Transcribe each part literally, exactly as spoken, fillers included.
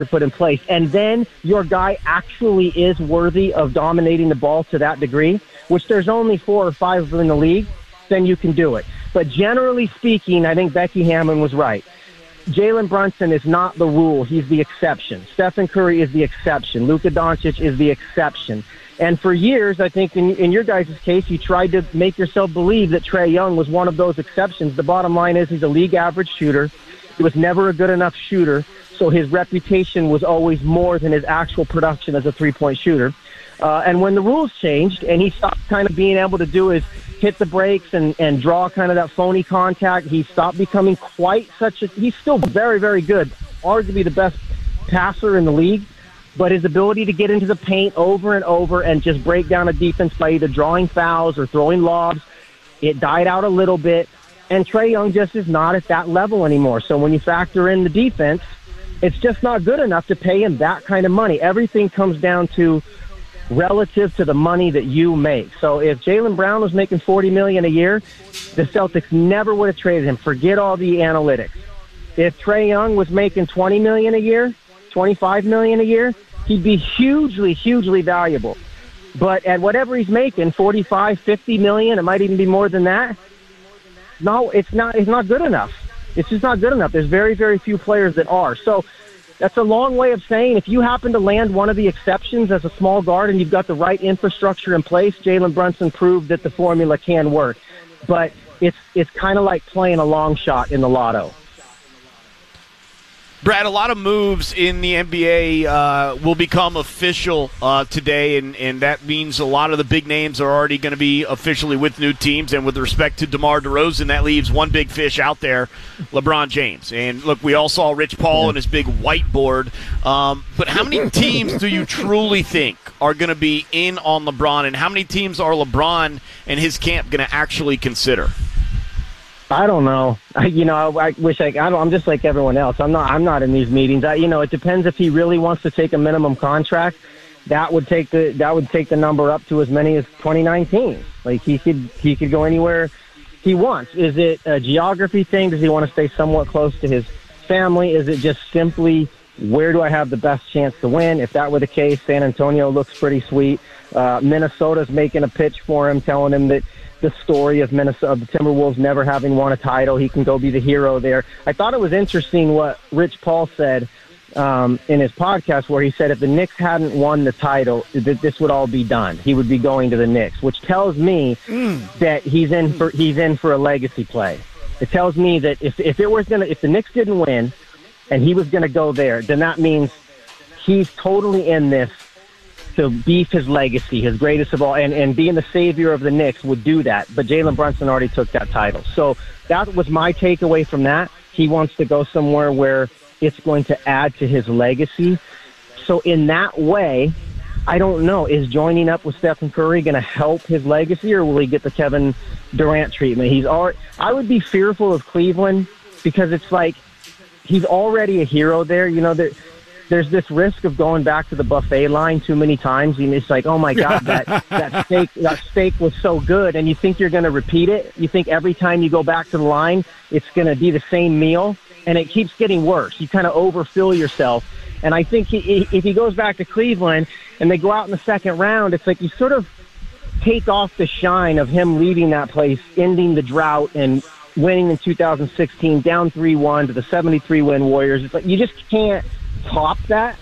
put in place, and then your guy actually is worthy of dominating the ball to that degree, which there's only four or five of them in the league, then you can do it. But generally speaking, I think Becky Hammon was right. Jalen Brunson is not the rule. He's the exception. Stephen Curry is the exception. Luka Doncic is the exception. And for years, I think in, in your guys' case, you tried to make yourself believe that Trae Young was one of those exceptions. The bottom line is he's a league average shooter. He was never a good enough shooter, so his reputation was always more than his actual production as a three-point shooter. Uh, and when the rules changed and he stopped kind of being able to do his hit the brakes and, and draw kind of that phony contact, he stopped becoming quite such a – he's still very, very good, arguably the best passer in the league, but his ability to get into the paint over and over and just break down a defense by either drawing fouls or throwing lobs, it died out a little bit. And Trae Young just is not at that level anymore. So when you factor in the defense, it's just not good enough to pay him that kind of money. Everything comes down to relative to the money that you make. So if Jaylen Brown was making forty million dollars a year, the Celtics never would have traded him. Forget all the analytics. If Trae Young was making twenty million dollars a year, twenty-five million dollars a year, he'd be hugely, hugely valuable. But at whatever he's making, forty-five, fifty million dollars, it might even be more than that, no, it's not, it's not good enough. It's just not good enough. There's very, very few players that are. So that's a long way of saying if you happen to land one of the exceptions as a small guard and you've got the right infrastructure in place, Jalen Brunson proved that the formula can work. But it's it's kind of like playing a long shot in the lotto. Brad, a lot of moves in the N B A uh, will become official uh, today, and, and that means a lot of the big names are already going to be officially with new teams. And with respect to DeMar DeRozan, that leaves one big fish out there, LeBron James. And, look, we all saw Rich Paul and his big whiteboard. Um, but how many teams do you truly think are going to be in on LeBron, and how many teams are LeBron and his camp going to actually consider? I don't know. I, you know, I, I wish I, I don't, I'm just like everyone else. I'm not. I'm not in these meetings. I, you know, it depends if he really wants to take a minimum contract. That would take the that would take the number up to as many as twenty-nine teams. Like he could he could go anywhere he wants. Is it a geography thing? Does he want to stay somewhat close to his family? Is it just simply where do I have the best chance to win? If that were the case, San Antonio looks pretty sweet. Uh, Minnesota's making a pitch for him, telling him that the story of Minnesota, of the Timberwolves never having won a title. He can go be the hero there. I thought it was interesting what Rich Paul said um, in his podcast, where he said if the Knicks hadn't won the title, that this would all be done. He would be going to the Knicks, which tells me mm. that he's in for he's in for a legacy play. It tells me that if if it was gonna if the Knicks didn't win and he was gonna go there, then that means he's totally in this to beef his legacy, his greatest of all, and, and being the savior of the Knicks would do that. But Jalen Brunson already took that title. So that was my takeaway from that. He wants to go somewhere where it's going to add to his legacy. So in that way, I don't know, is joining up with Stephen Curry going to help his legacy, or will he get the Kevin Durant treatment? He's already, I would be fearful of Cleveland because it's like he's already a hero there. You know, there, there's this risk of going back to the buffet line too many times, and it's like, oh my God, that that steak that steak was so good, and you think you're going to repeat it. You think every time you go back to the line, it's going to be the same meal, and it keeps getting worse. You kind of overfill yourself, and I think he, if he goes back to Cleveland and they go out in the second round, it's like you sort of take off the shine of him leaving that place, ending the drought, and winning in two thousand sixteen, down three one to the seventy-three win Warriors. It's like you just can't top that.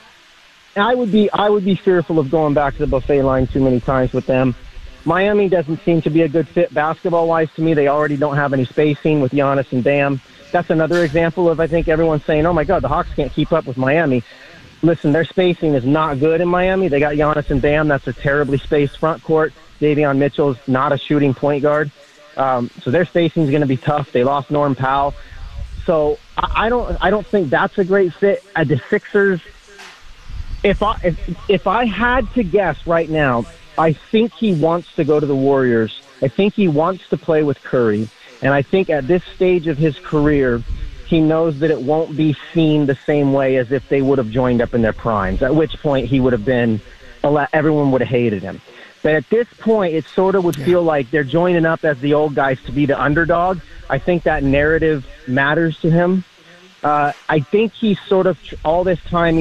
I would be I would be fearful of going back to the buffet line too many times with them. Miami doesn't seem to be a good fit basketball-wise to me. They already don't have any spacing with Giannis and Bam. That's another example of, I think, everyone's saying, oh, my God, the Hawks can't keep up with Miami. Listen, their spacing is not good in Miami. They got Giannis and Bam. That's a terribly spaced front court. Davion Mitchell's not a shooting point guard. Um, so their spacing is going to be tough. They lost Norm Powell. So I don't I don't think that's a great fit. Uh, the Sixers, if I if, if I had to guess right now, I think he wants to go to the Warriors. I think he wants to play with Curry. And I think at this stage of his career, he knows that it won't be seen the same way as if they would have joined up in their primes, at which point he would have been, everyone would have hated him. But at this point, it sort of would yeah. feel like they're joining up as the old guys to be the underdog. I think that narrative matters to him. Uh, I think he's sort of all this time